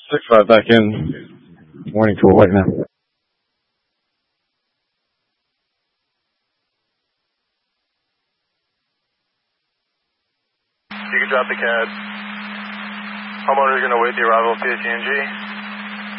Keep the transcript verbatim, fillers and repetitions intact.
six five back in. Warning to awake now. You can drop the C A D. Homeowner is going to wait the arrival of P S E N G.